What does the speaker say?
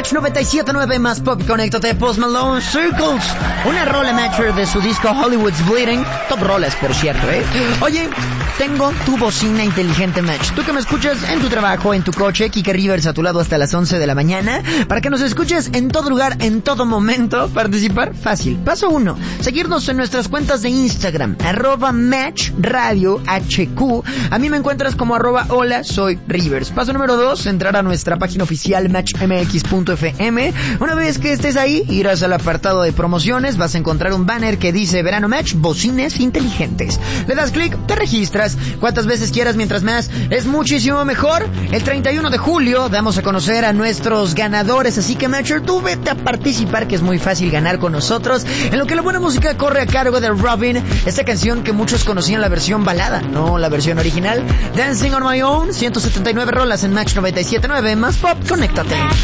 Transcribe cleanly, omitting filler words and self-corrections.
Match 97.9 más pop, conéctate. Post Malone, Circles, una rola Matcher de su disco Hollywood's Bleeding. Top rolas, por cierto, Oye, tengo tu bocina inteligente, Match. Tú que me escuchas en tu trabajo, en tu coche, Kike Rivers a tu lado hasta las 11 de la mañana, para que nos escuches en todo lugar, en todo momento. Participar, fácil. Paso 1, seguirnos en nuestras cuentas de Instagram, @MatchRadioHQ. A mí me encuentras como @hola, soy Rivers. Paso número 2, entrar a nuestra página oficial matchmx.fm. Una vez que estés ahí, irás al apartado de promociones, vas a encontrar un banner que dice Verano Match, bocines inteligentes. Le das clic, te registras, cuantas veces quieras, mientras más es muchísimo mejor. El 31 de julio damos a conocer a nuestros ganadores, así que Matcher, tú vete a participar, que es muy fácil ganar con nosotros. En lo que la buena música corre a cargo de Robin, esta canción que muchos conocían la versión balada, no la versión original. Dancing on My Own, 179 rolas en Match 97.9 más pop, conéctate.